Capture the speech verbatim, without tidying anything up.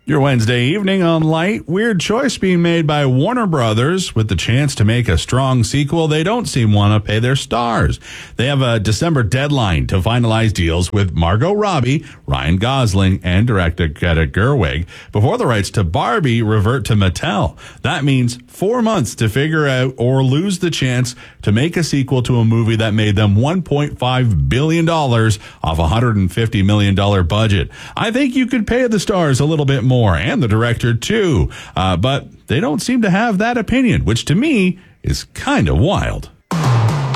Your Wednesday evening on Light. Weird choice being made by Warner Brothers with the chance to make a strong sequel. They don't seem want to pay their stars. They have a December deadline to finalize deals with Margot Robbie, Ryan Gosling, and director Greta Gerwig before the rights to Barbie revert to Mattel. That means four months to figure out or lose the chance to make a sequel to a movie that made them one point five billion dollars off a one hundred fifty million dollars budget. I think you could pay the stars a little bit more. And the director, too. Uh, but they don't seem to have that opinion, which to me is kind of wild.